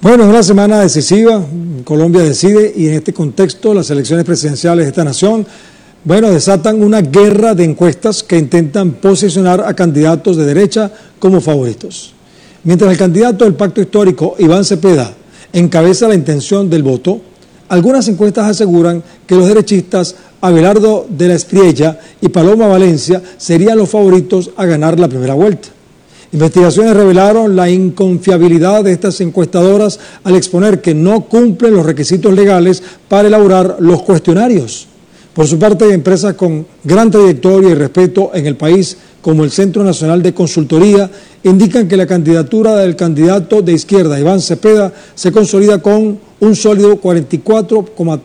Bueno, es una semana decisiva, Colombia decide y en este contexto las elecciones presidenciales de esta nación, desatan una guerra de encuestas que intentan posicionar a candidatos de derecha como favoritos. Mientras el candidato del Pacto Histórico, Iván Cepeda, encabeza la intención del voto, algunas encuestas aseguran que los derechistas Abelardo de la Espriella y Paloma Valencia serían los favoritos a ganar la primera vuelta. Investigaciones revelaron la inconfiabilidad de estas encuestadoras al exponer que no cumplen los requisitos legales para elaborar los cuestionarios. Por su parte, empresas con gran trayectoria y respeto en el país, como el Centro Nacional de Consultoría, indican que la candidatura del candidato de izquierda, Iván Cepeda, se consolida con un sólido 44,3%.